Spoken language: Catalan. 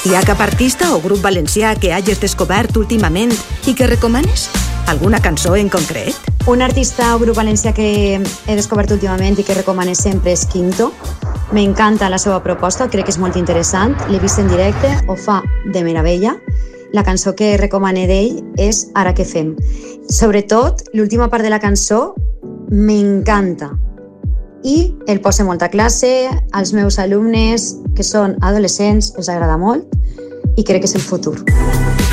Hi ha cap artista o grup valencià que hagis descobert últimament i que recomanes? Alguna cançó en concret? Un artista o grup valencià que he descobert últimament i que recomano sempre és Quinto. M'encanta la seva proposta, crec que és molt interessant. L'he vist en directe, ho fa de meravella. La cançó que recomano d'ell és Ara què fem. Sobretot, l'última part de la cançó m'encanta. I el posa molta classe, als meus alumnes, que són adolescents, els agrada molt i crec que és el futur.